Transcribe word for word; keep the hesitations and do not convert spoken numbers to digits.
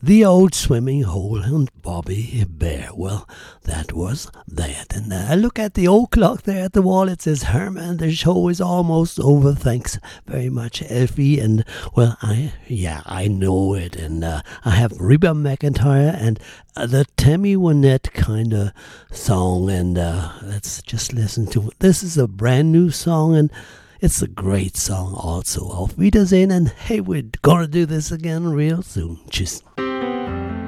The Old Swimming Hole and Bobby Bear. Well, that was that. And uh, look at the old clock there at the wall. It says, Herman, the show is almost over. Thanks very much, Elfie. And, well, I, yeah, I know it. And uh, I have Reba McEntire and uh, the Tammy Wynette kind of song. And uh, let's just listen to it. This is a brand new song, and it's a great song also. Auf Wiedersehen, and hey, we're gonna do this again real soon. Tschüss.